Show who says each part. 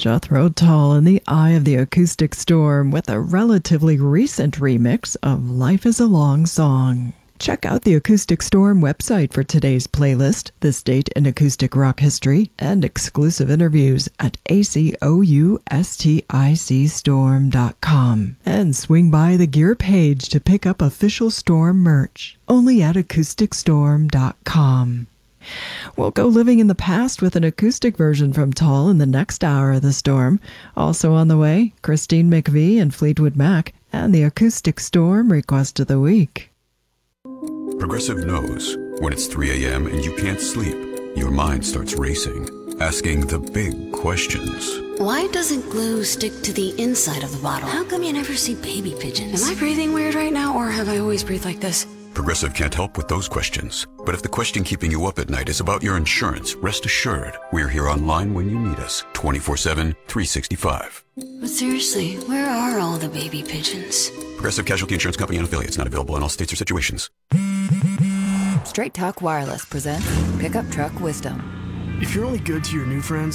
Speaker 1: Jethro Tull in the Eye of the Acoustic Storm with a relatively recent remix of Life is a Long Song. Check out the Acoustic Storm website for today's playlist, this date in acoustic rock history, and exclusive interviews at acousticStorm.com. And swing by the gear page to pick up official Storm merch, only at acousticstorm.com. We'll go living in the past with an acoustic version from Tull in the next hour of the Storm. Also on the way, Christine McVie and Fleetwood Mac, and the Acoustic Storm Request of the Week.
Speaker 2: Progressive knows when it's 3 a.m. and you can't sleep, your mind starts racing, asking the big questions.
Speaker 3: Why doesn't glue stick to the inside of the bottle? How come you never see baby pigeons? Am I breathing weird right now, or have I always breathed like this?
Speaker 2: Progressive can't help with those questions. But if the question keeping you up at night is about your insurance, rest assured, we're here online when you need us, 24/7, 365.
Speaker 3: But seriously, where are all the baby pigeons?
Speaker 2: Progressive Casualty Insurance Company and affiliates, not available in all states or situations.
Speaker 4: Straight Talk Wireless presents Pickup Truck Wisdom.
Speaker 5: If you're only good to your new friends,